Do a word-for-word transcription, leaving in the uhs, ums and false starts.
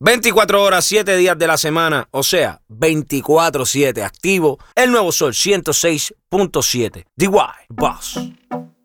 veinticuatro horas, siete días de la semana, o sea, veinticuatro siete activo, el nuevo Sol ciento seis punto siete. D Y, Boss.